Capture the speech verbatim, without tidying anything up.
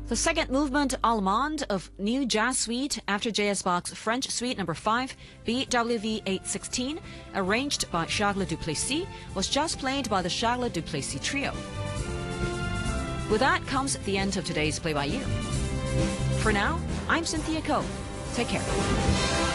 The second movement Allemande of New Jazz Suite after J S Bach's French Suite number five, B W V eight sixteen, arranged by Charles Duplessis, was just played by the Charles Duplessis Trio. With that comes the end of today's Play by You. For now, I'm Cynthia Ko. Take care.